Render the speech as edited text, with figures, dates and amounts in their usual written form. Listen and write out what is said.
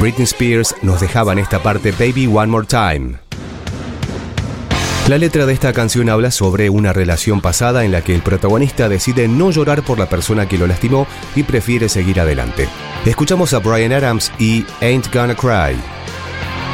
Britney Spears nos dejaba en esta parte Baby One More Time. La letra de esta canción habla sobre una relación pasada en la que el protagonista decide no llorar por la persona que lo lastimó y prefiere seguir adelante. Escuchamos a Bryan Adams y Ain't Gonna Cry.